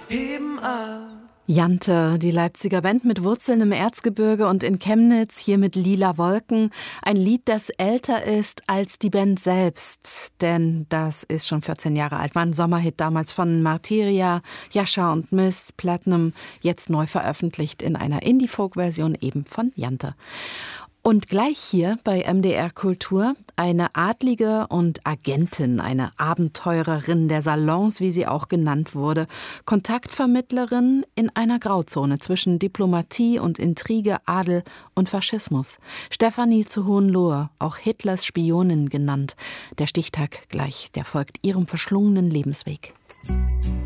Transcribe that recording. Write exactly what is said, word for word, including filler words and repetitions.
heben ab. Jante, die Leipziger Band mit Wurzeln im Erzgebirge und in Chemnitz, hier mit Lila Wolken. Ein Lied, das älter ist als die Band selbst, denn das ist schon vierzehn Jahre alt. War ein Sommerhit damals von Martyria, Jascha und Miss, Platinum, jetzt neu veröffentlicht in einer Indie-Folk-Version eben von Jante. Und gleich hier bei M D R Kultur eine Adlige und Agentin, eine Abenteurerin der Salons, wie sie auch genannt wurde, Kontaktvermittlerin in einer Grauzone zwischen Diplomatie und Intrige, Adel und Faschismus. Stefanie zu Hohenlohe, auch Hitlers Spionin genannt. Der Stichtag gleich, der folgt ihrem verschlungenen Lebensweg.